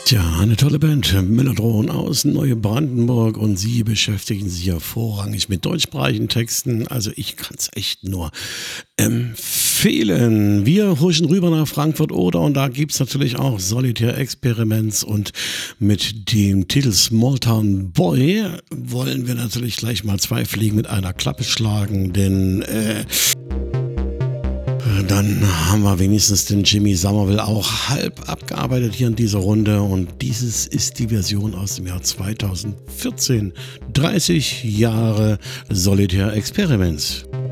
Tja, eine tolle Band, Mellotron aus Neubrandenburg, und sie beschäftigen sich ja vorrangig mit deutschsprachigen Texten. Also ich kann es echt nur empfehlen. Wir huschen rüber nach Frankfurt Oder und da gibt es natürlich auch Solitär Experiments, und mit dem Titel Small Town Boy wollen wir natürlich gleich mal zwei Fliegen mit einer Klappe schlagen, denn dann haben wir wenigstens den Jimmy Somerville auch halb abgearbeitet hier in dieser Runde, und dieses ist die Version aus dem Jahr 2014. 30 Jahre Solitär Experiments.